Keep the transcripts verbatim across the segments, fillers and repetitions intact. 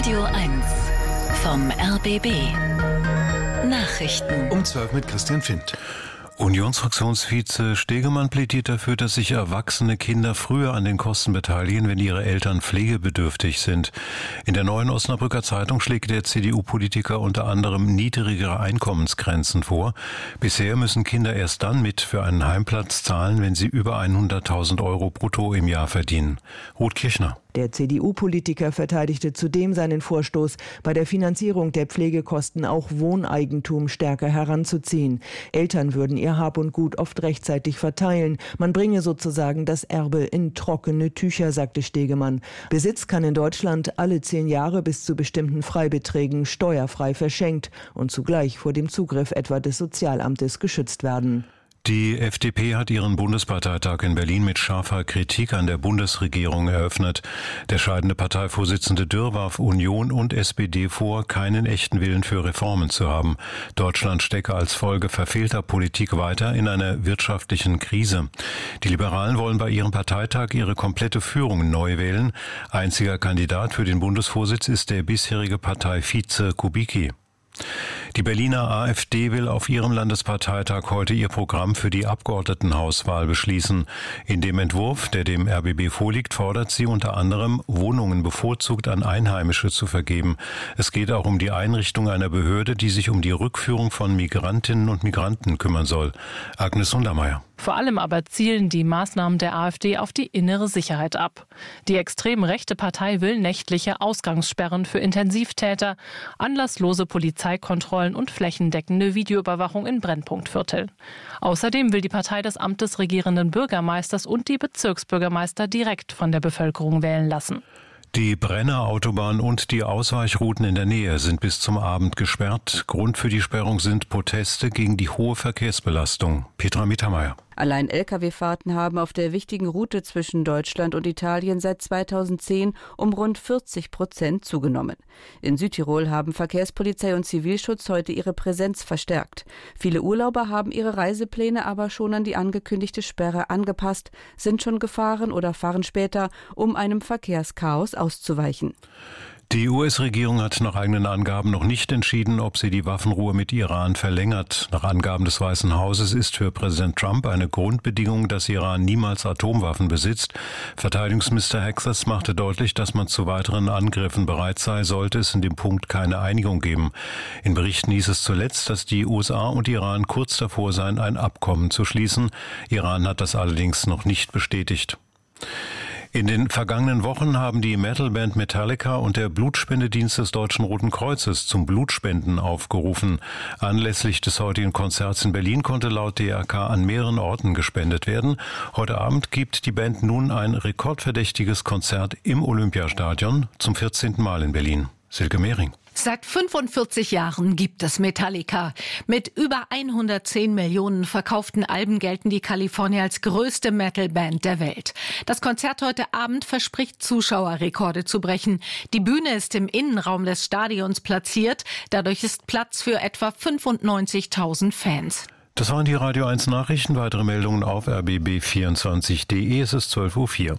Radio eins vom R B B. Nachrichten. Um zwölf mit Christian Findt. Unionsfraktionsvize Stegemann plädiert dafür, dass sich erwachsene Kinder früher an den Kosten beteiligen, wenn ihre Eltern pflegebedürftig sind. In der Neuen Osnabrücker Zeitung schlägt der C D U-Politiker unter anderem niedrigere Einkommensgrenzen vor. Bisher müssen Kinder erst dann mit für einen Heimplatz zahlen, wenn sie über hunderttausend Euro brutto im Jahr verdienen. Ruth Kirchner. Der C D U-Politiker verteidigte zudem seinen Vorstoß, bei der Finanzierung der Pflegekosten auch Wohneigentum stärker heranzuziehen. Eltern würden ihr Hab und Gut oft rechtzeitig verteilen. Man bringe sozusagen das Erbe in trockene Tücher, sagte Stegemann. Besitz kann in Deutschland alle zehn Jahre bis zu bestimmten Freibeträgen steuerfrei verschenkt und zugleich vor dem Zugriff etwa des Sozialamtes geschützt werden. Die F D P hat ihren Bundesparteitag in Berlin mit scharfer Kritik an der Bundesregierung eröffnet. Der scheidende Parteivorsitzende Dürr warf Union und S P D vor, keinen echten Willen für Reformen zu haben. Deutschland stecke als Folge verfehlter Politik weiter in einer wirtschaftlichen Krise. Die Liberalen wollen bei ihrem Parteitag ihre komplette Führung neu wählen. Einziger Kandidat für den Bundesvorsitz ist der bisherige Parteivize Kubicki. Die Berliner AfD will auf ihrem Landesparteitag heute ihr Programm für die Abgeordnetenhauswahl beschließen. In dem Entwurf, der dem R B B vorliegt, fordert sie unter anderem, Wohnungen bevorzugt an Einheimische zu vergeben. Es geht auch um die Einrichtung einer Behörde, die sich um die Rückführung von Migrantinnen und Migranten kümmern soll. Agnes Sundermeier. Vor allem aber zielen die Maßnahmen der AfD auf die innere Sicherheit ab. Die extrem rechte Partei will nächtliche Ausgangssperren für Intensivtäter, anlasslose Polizeikontrollen und flächendeckende Videoüberwachung in Brennpunktvierteln. Außerdem will die Partei das Amt des regierenden Bürgermeisters und die Bezirksbürgermeister direkt von der Bevölkerung wählen lassen. Die Brenner Autobahn und die Ausweichrouten in der Nähe sind bis zum Abend gesperrt. Grund für die Sperrung sind Proteste gegen die hohe Verkehrsbelastung. Petra Mittermeier. Allein L K W-Fahrten haben auf der wichtigen Route zwischen Deutschland und Italien seit zweitausendzehn um rund vierzig Prozent zugenommen. In Südtirol haben Verkehrspolizei und Zivilschutz heute ihre Präsenz verstärkt. Viele Urlauber haben ihre Reisepläne aber schon an die angekündigte Sperre angepasst, sind schon gefahren oder fahren später, um einem Verkehrschaos auszuweichen. Die U S-Regierung hat nach eigenen Angaben noch nicht entschieden, ob sie die Waffenruhe mit Iran verlängert. Nach Angaben des Weißen Hauses ist für Präsident Trump eine Grundbedingung, dass Iran niemals Atomwaffen besitzt. Verteidigungsminister Hexas machte deutlich, dass man zu weiteren Angriffen bereit sei, sollte es in dem Punkt keine Einigung geben. In Berichten hieß es zuletzt, dass die U S A und Iran kurz davor seien, ein Abkommen zu schließen. Iran hat das allerdings noch nicht bestätigt. In den vergangenen Wochen haben die Metalband Metallica und der Blutspendedienst des Deutschen Roten Kreuzes zum Blutspenden aufgerufen. Anlässlich des heutigen Konzerts in Berlin konnte laut D R K an mehreren Orten gespendet werden. Heute Abend gibt die Band nun ein rekordverdächtiges Konzert im Olympiastadion zum vierzehnten Mal in Berlin. Silke Mehring. Seit fünfundvierzig Jahren gibt es Metallica. Mit über hundertzehn Millionen verkauften Alben gelten die Kalifornier als größte Metalband der Welt. Das Konzert heute Abend verspricht, Zuschauerrekorde zu brechen. Die Bühne ist im Innenraum des Stadions platziert. Dadurch ist Platz für etwa fünfundneunzigtausend Fans. Das waren die Radio eins Nachrichten. Weitere Meldungen auf r b b vierundzwanzig punkt d e. Es ist zwölf Uhr vier.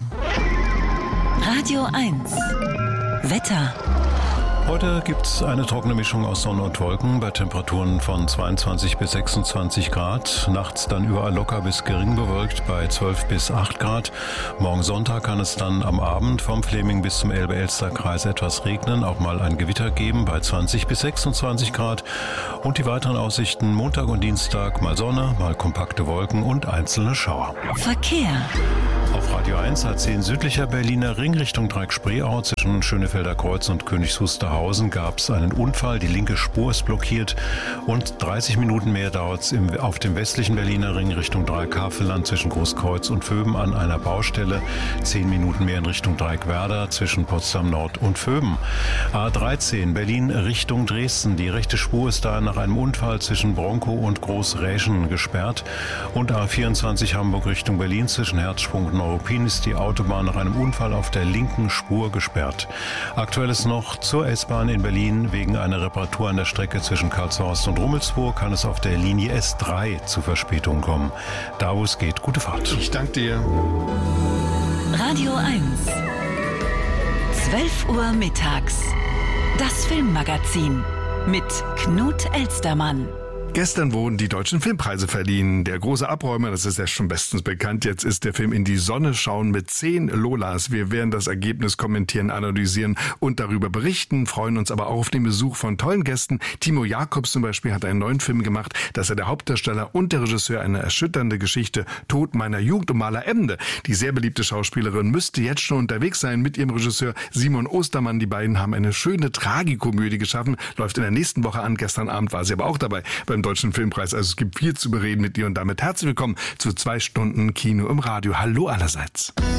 Radio eins. Wetter. Heute gibt's eine trockene Mischung aus Sonne und Wolken bei Temperaturen von zweiundzwanzig bis sechsundzwanzig Grad. Nachts dann überall locker bis gering bewölkt bei zwölf bis acht Grad. Morgen Sonntag kann es dann am Abend vom Fläming bis zum Elbe-Elster-Kreis etwas regnen, auch mal ein Gewitter geben bei zwanzig bis sechsundzwanzig Grad. Und die weiteren Aussichten Montag und Dienstag mal Sonne, mal kompakte Wolken und einzelne Schauer. Verkehr. Auf Radio eins hat sie in südlicher Berliner Ring Richtung Dreieck-Spreeau zwischen Schönefelder Kreuz und Königs Wusterhausen gab es einen Unfall. Die linke Spur ist blockiert und dreißig Minuten mehr dauert es auf dem westlichen Berliner Ring Richtung Dreieck-Havelland zwischen Großkreuz und Vöben an einer Baustelle. Zehn Minuten mehr in Richtung Dreieck-Werder zwischen Potsdam Nord und Vöben. A dreizehn Berlin Richtung Dresden. Die rechte Spur ist da nach einem Unfall zwischen Bronkow und Großräschen gesperrt. Und A vierundzwanzig Hamburg Richtung Berlin zwischen Herzsprung und Neuruppin ist die Autobahn nach einem Unfall auf der linken Spur gesperrt. Aktuell ist noch zur S-Bahn in Berlin wegen einer Reparatur an der Strecke zwischen Karlshorst und Rummelsburg kann es auf der Linie S drei zu Verspätungen kommen. Da wo es geht, gute Fahrt. Ich danke dir. Radio eins. zwölf Uhr mittags. Das Filmmagazin mit Knut Elstermann. Gestern wurden die deutschen Filmpreise verliehen. Der große Abräumer, das ist ja schon bestens bekannt. Jetzt ist der Film In die Sonne schauen mit zehn Lolas. Wir werden das Ergebnis kommentieren, analysieren und darüber berichten, freuen uns aber auch auf den Besuch von tollen Gästen. Timo Jacobs zum Beispiel hat einen neuen Film gemacht. Das ist der Hauptdarsteller und der Regisseur, eine erschütternde Geschichte, Tod meiner Jugend um aller Ende. Die sehr beliebte Schauspielerin müsste jetzt schon unterwegs sein mit ihrem Regisseur Simon Ostermann. Die beiden haben eine schöne Tragikomödie geschaffen, läuft in der nächsten Woche an. Gestern Abend war sie aber auch dabei beim Deutschen Filmpreis. Also es gibt viel zu bereden mit dir und damit herzlich willkommen zu zwei Stunden Kino im Radio. Hallo allerseits.